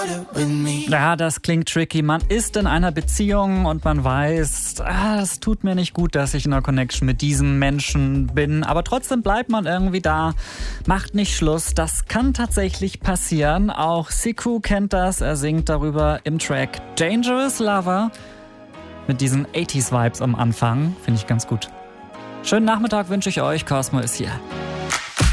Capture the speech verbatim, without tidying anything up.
Ja, das klingt tricky. Man ist in einer Beziehung und man weiß, ah, es tut mir nicht gut, dass ich in einer Connection mit diesem Menschen bin. Aber trotzdem bleibt man irgendwie da, macht nicht Schluss. Das kann tatsächlich passieren. Auch Siku kennt das. Er singt darüber im Track Dangerous Lover. Mit diesen achtziger-Vibes am Anfang. Finde ich ganz gut. Schönen Nachmittag wünsche ich euch. Cosmo ist hier.